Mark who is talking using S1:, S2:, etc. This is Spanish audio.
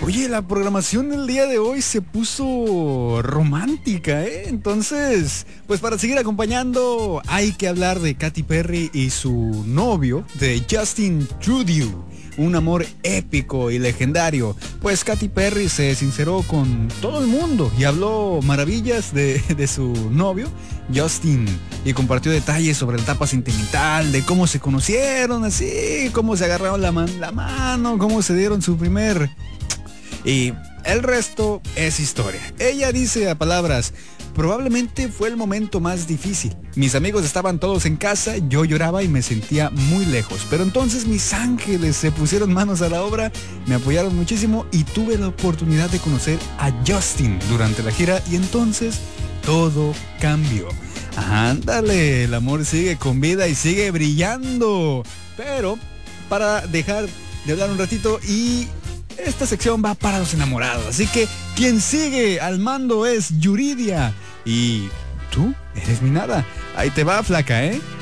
S1: Oye, la programación del día de hoy se puso romántica, ¿eh? Entonces, pues para seguir acompañando, hay que hablar de Katy Perry y su novio, de Justin Trudeau. Un amor épico y legendario. Pues Katy Perry se sinceró con todo el mundo y habló maravillas de su novio, Justin. Y compartió detalles sobre la etapa sentimental, de cómo se conocieron, así, cómo se agarraron la mano, cómo se dieron su primer... Y el resto es historia. Ella dice a palabras: probablemente fue el momento más difícil. Mis amigos estaban todos en casa, yo lloraba y me sentía muy lejos. Pero entonces mis ángeles se pusieron manos a la obra, me apoyaron muchísimo y tuve la oportunidad de conocer a Justin durante la gira y entonces todo cambió. Ándale, el amor sigue con vida y sigue brillando. Pero para dejar de hablar un ratito, y esta sección va para los enamorados, así que quien sigue al mando es Yuridia. Y tú eres mi nada. Ahí te va, flaca, ¿eh?